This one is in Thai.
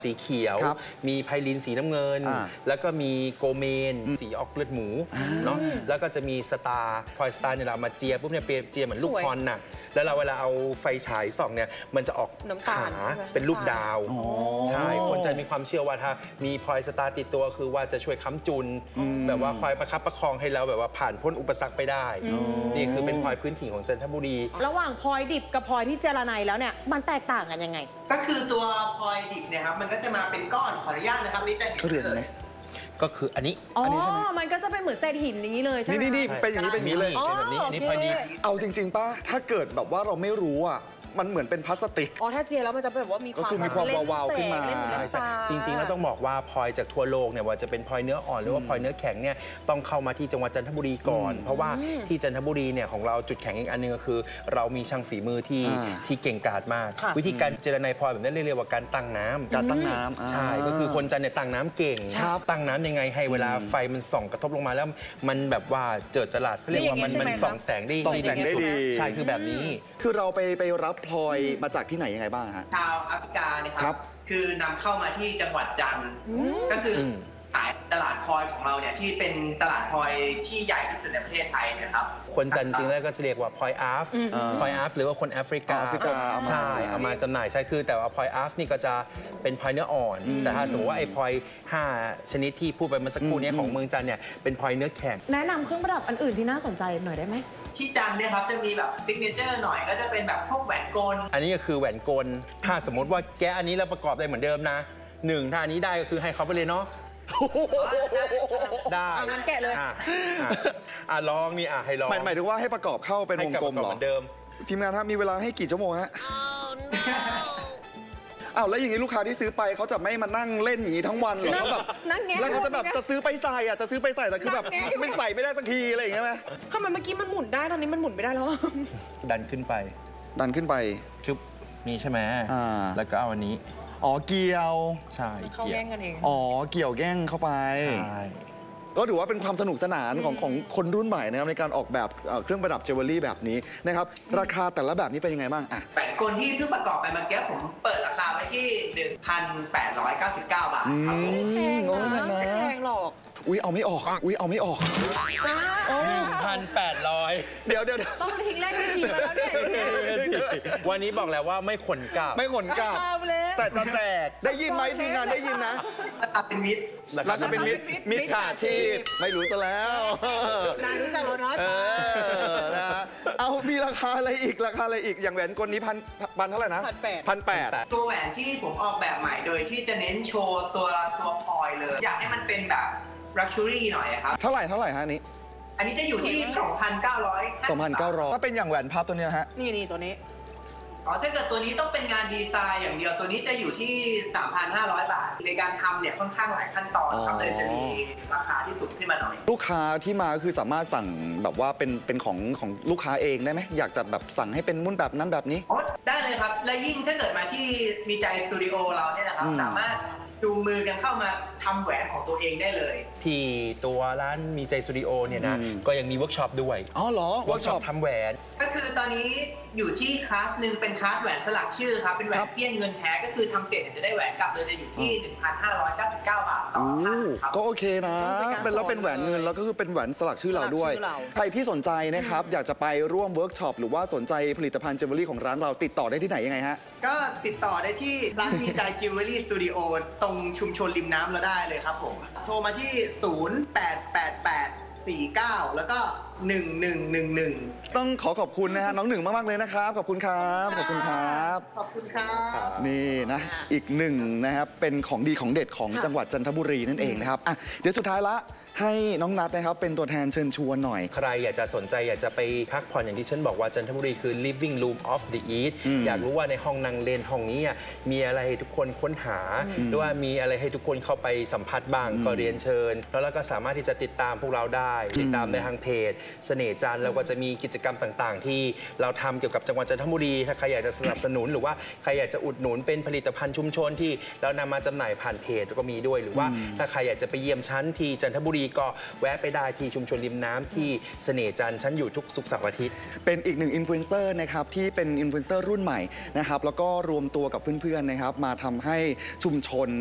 สีเขียวมีไพลินสีน้ำเงินแล้วก็มีโกเมนสีออกเลือดหมูเนาะแล้วก็จะมีสตาร์พลอยสตาร์เนี่ยเรามาเจียปุ๊บเนี่ยเจียเหมือนลูกพรน่ะแล้วเราเวลาเอาไฟฉายส่องเนี่ยมันจะออกขาเป็นรูปดาวใช่คนจะมีความเชื่อว่าถ้ามีพลอยสตาร์ติดตัวคือว่าจะช่วยค้ำจุนแบบว่าคอยประคับประคองให้เราแบบว่าผ่านพ้นอุปสรรคไปได้นี่คือเป็นพลอยพื้นถิ่นของจันทบุรีระหว่างพลอยดิบกับพลอยที่เจรไนแล้วเนี่ยมันแตกต่างกันยังไงก็คือตัวพลอยดิบเนี่ยครับมันก็จะมาเป็นก้อนขออนุญาตนะครับนี่จะเห็นเลยก็คืออันนี้มันก็จะเป็นเหมือนเศษหินนี้เลยใช่ไหมนี่เป็นอย่างนี้เป็นอย่างนี้เลยแบบนี้นี่พลอยดิบเอาจริงๆป่ะถ้าเกิดแบบว่าเราไม่รู้อ่ะมันเหมือนเป็นพลาสติกถ้าเจียแล้วมันจะแบบว่ามีความวาวขึ้นมาจริงๆแล้วต้องบอกว่าพลอยจากทั่วโลกเนี่ยว่าจะเป็นพลอยเนื้ออ่อนหรือว่าพลอยเนื้อแข็งเนี่ยต้องเข้ามาที่จังหวัดจันทบุรีก่อนเพราะว่าที่จันทบุรีเนี่ยของเราจุดแข็งอีกอันนึงก็คือเรามีช่างฝีมือที่เก่งกาจมากวิธีการเจรไนพลอยแบบนี้เรียกว่าการตั้งน้ำใช่ก็คือคนจันเนี่ยตั้งน้ำเก่งตั้งน้ำยังไงให้เวลาไฟมันส่องกระทบลงมาแล้วมันแบบว่าเจิดจรัสเขาเรียกว่ามันส่องแสงได้ดีใช่คือแบบนี้คือเราไปรับพลอยมาจากที่ไหนยังไงบ้างฮะชาวแอฟริกาเนี่ยครับคือนำเข้ามาที่จังหวัดจันทร์ก็คือขายตลาดพลอยของเราเนี่ยที่เป็นตลาดพลอยที่ใหญ่ที่สุดในประเทศไทยนะครับคนจันทร์จริงแล้วก็จะเรียกว่าพลอยอาฟหรือว่าคนแอฟริกาใช่เอามาจำหน่ายใช่คือแต่ว่าพลอยอาฟนี่ก็จะเป็นพลอยเนื้ออ่อนแต่ถ้าสมมติว่าไอ้พลอย5ชนิดที่พูดไปเมื่อสักครู่นี้ของเมืองจันทร์เนี่ยเป็นพลอยเนื้อแข็งแนะนำเครื่องประดับอันอื่นที่น่าสนใจหน่อยได้ไหมที่จันเนี่ยครับจะมีแบบซิกเนเจอร์หน่อยก็จะเป็นแบบพวกแหวนกลอันนี้ก็คือแหวนกลถ้าสมมติว่าแกะอันนี้แล้วประกอบได้เหมือนเดิมนะ1ถ้าอันนี้ได้ก็คือให้เขาไปเลยเนาะได้งั้นแกะเลยลองนี่ให้ลองหมายถึงว่าให้ประกอบเข้าเป็นวงกลมเหรอเดิมทีมงานครับมีเวลาให้กี่ชั่วโมงฮะแล้วอย่างนี้ลูกค้าที่ซื้อไปเขาจะไม่มานั่งเล่นอย่างนี้ทั้งวันหรอเขาแบบแล้วเขาจะแบบจะซื้อไปใส่แต่คือแบบไม่ใส่ไม่ได้สักทีอะไรอย่างเงี้ยไหมทำไมเมื่อกี้มันหมุนได้ตอนนี้มันหมุนไม่ได้แล้วดันขึ้นไปชุบนี่ใช่ไหมแล้วก็เอาอันนี้เกี่ยวใช่เขาแย่งกันเองเกี่ยวแย่งเข้าไปใช่ก็ถือว่าเป็นความสนุกสนานของคนรุ่นใหม่นะครับในการออกแบบเครื่องประดับเจวเวลรี่แบบนี้นะครับราคาแต่ละแบบนี้เป็นยังไงบ้างแหวนกลที่เพิ่งประกอบไปเมื่อกี้ผมเปิดราคาไว้ที่ 1,899 บาทครับไม่แพงหรอกเอาไม่ออก 1,800 เดี๋ยวต้องทิ้งแรกที่ฉีดมาแล้วเนี่ยวันนี้บอกแล้วว่าไม่ขนกลับแต่จะแจกได้ยินไหมทีมงานได้ยินนะราคาเป็นมิตรมิตรฉาชีพไม่รู้ตัวแล้วนายรู้จักเราเนาะเอามีราคาอะไรอีกอย่างแหวนกลนี้พันเท่าไหร่นะ1,800 ตัวแหวนที่ผมออกแบบใหม่โดยที่จะเน้นโชว์ตัวพลอยเลยอยากให้มันเป็นแบบluxury หน่อยครับเท่าไหร่ฮะอันนี้จะอยู่ที่ 2,900 ถ้าเป็นอย่างแหวนพับตัวนี้นะฮะนี่ตัวนี้ถ้าเกิดตัวนี้ต้องเป็นงานดีไซน์อย่างเดียวตัวนี้จะอยู่ที่ 3,500 บาทในการทำเนี่ยค่อนข้างหลายขั้นตอนครับเลยจะมีราคาที่สูงขึ้นมาหน่อยลูกค้าที่มาคือสามารถสั่งแบบว่าเป็นของลูกค้าเองได้ไหมอยากจะแบบสั่งให้เป็นมุ่นแบบนั้นแบบนี้ได้เลยครับและยิ่งถ้าเกิดมาที่มีใจสตูดิโอเราเนี่ยนะครับสามารถจูงมือกันเข้ามาทำแหวนของตัวเองได้เลยที่ตัวร้านมีใจสตูดิโอเนี่ยนะก็ยังมีเวิร์กช็อปด้วยเหรอเวิร์กช็อปทำแหวนก็คือตอนนี้อยู่ที่คลาสหนึ่งเป็นคลาสแหวนสลักชื่อครับเป็นแหวนเปี้ยนเงินแท้ก็คือทำเสร็จจะได้แหวนกลับเลยจะอยู่ที่ 1,599 บาทต่อท่านครับก็โอเคนะเป็นแหวนเงินแล้วก็คือเป็นแหวนสลักชื่อเราด้วยใครที่สนใจนะครับอยากจะไปร่วมเวิร์กช็อปหรือว่าสนใจผลิตภัณฑ์เจวเวลรี่ของร้านเราติดต่อได้ที่ไหนยังไงฮะก็ติดต่อได้ที่ร้านมีใจเจวเวลรี่สตูดิโอตรงชุมชนริมน้ำเราได้เลยครับผมโทรมาที่ 088849 แล้วก็ 1111 ต้องขอบคุณนะฮะน้องหนึ่งมากๆเลยนะครับขอบคุณครับนี่นะอีกหนึ่งนะครับเป็นของดีของเด็ดของจังหวัดจันทบุรีนั่นเองนะครับเดี๋ยวสุดท้ายละให้น้องนัทนะครับเป็นตัวแทนเชิญชวนหน่อยใครอยากจะสนใจอยากจะไปพักผ่อนอย่างที่ฉันบอกว่าจันทบุรีคือ living room of the east อยากรู้ว่าในห้องนั่งเล่นห้องนี้มีอะไรให้ทุกคนค้นหาหรือว่ามีอะไรให้ทุกคนเข้าไปสัมผัสบ้างก็เรียนเชิญแล้วเราก็สามารถที่จะติดตามพวกเราได้ติดตามในทางเพจเสน่ห์จันทร์แล้วก็จะมีกิจกรรมต่างๆที่เราทำเกี่ยวกับจังหวัดจันทบุรีถ้าใครอยากจะสนับสนุนหรือว่าใครอยากจะอุดหนุนเป็นผลิตภัณฑ์ชุมชนที่เรานำมาจำหน่ายผ่านเพจก็มีด้วยหรือว่าถ้าใครอยากจะไปเยี่ยมชั้นที่จันทบุรีก็แวะไปได้ที่ชุมชนริมน้ำที่เสน่ห์จันทร์ฉันอยู่ทุกศุกร์เสาร์อาทิตย์เป็นอีกหนึ่งอินฟลูเอนเซอร์นะครับที่เป็นอินฟลูเอนเซอร์รุ่นใหม่นะครับแล้วก็รวมตัวกับเพื่อนๆนะครับมาทำให้ชุมชน